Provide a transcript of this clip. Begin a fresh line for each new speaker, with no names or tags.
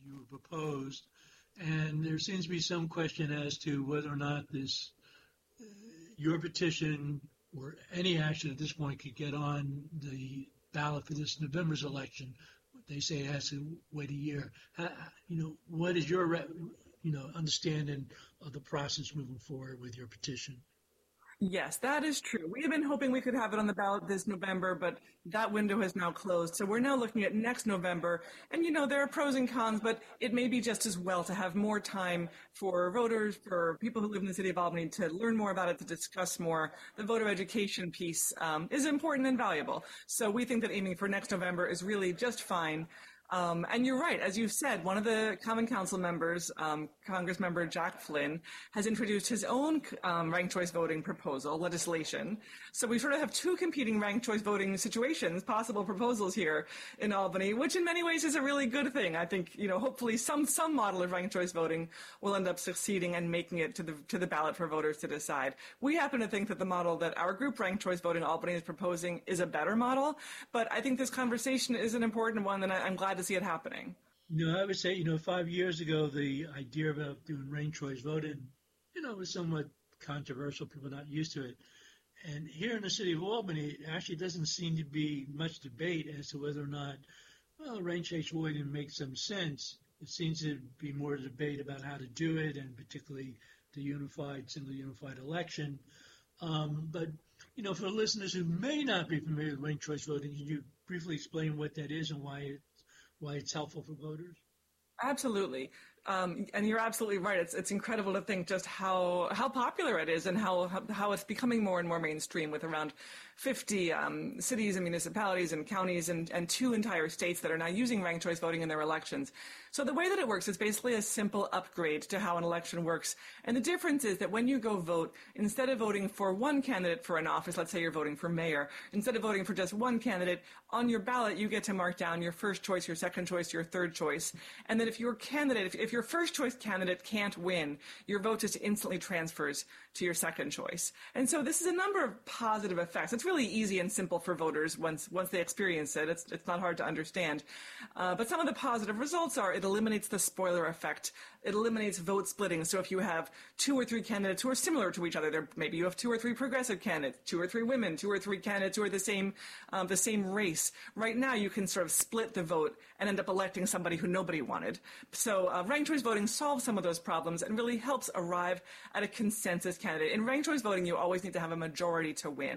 you proposed, and there seems to be some question as to whether or not this your petition or any action at this point could get on the ballot for this November's election. They say it has to wait a year. What is your understanding of the process moving forward with your petition?
Yes, that is true. We have been hoping we could have it on the ballot this November, but that window has now closed. So we're now looking at next November. And, there are pros and cons, but it may be just as well to have more time for voters, for people who live in the city of Albany to learn more about it, to discuss more. The voter education piece is important and valuable. So we think that aiming for next November is really just fine. And you're right. As you said, one of the Common Council members, Congress member Jack Flynn, has introduced his own ranked choice voting proposal legislation. So we sort of have two competing ranked choice voting situations, possible proposals here in Albany, which in many ways is a really good thing. I think, hopefully some model of ranked choice voting will end up succeeding and making it to the ballot for voters to decide. We happen to think that the model that our group, Ranked Choice Voting Albany, is proposing is a better model. But I think this conversation is an important one, and I'm glad to see it happening.
I would say, 5 years ago, the idea about doing ranked choice voting, was somewhat controversial. People not used to it. And here in the city of Albany, it actually doesn't seem to be much debate as to whether or not, ranked choice voting makes some sense. It seems to be more debate about how to do it, and particularly the single unified election. But, for the listeners who may not be familiar with ranked choice voting, can you briefly explain what that is and why it's helpful for voters?
Absolutely. And you're absolutely right. It's incredible to think just how popular it is and how it's becoming more and more mainstream, with around 50 cities and municipalities and counties and 2 entire states that are now using ranked choice voting in their elections. So the way that it works is basically a simple upgrade to how an election works. And the difference is that when you go vote, instead of voting for one candidate for an office, let's say you're voting for mayor, instead of voting for just one candidate, on your ballot you get to mark down your first choice, your second choice, your third choice. And then if your candidate, if your first choice candidate can't win, your vote just instantly transfers to your second choice. And so this is a number of positive effects. It's really easy and simple for voters once they experience it. It's not hard to understand. But some of the positive results are it eliminates the spoiler effect. It eliminates vote splitting. So if you have 2 or 3 candidates who are similar to each other, maybe you have 2 or 3 progressive candidates, 2 or 3 women, 2 or 3 candidates who are the same race. Right now you can sort of split the vote and end up electing somebody who nobody wanted. So ranked choice voting solves some of those problems and really helps arrive at a consensus candidate. In ranked choice voting, you always need to have a majority to win.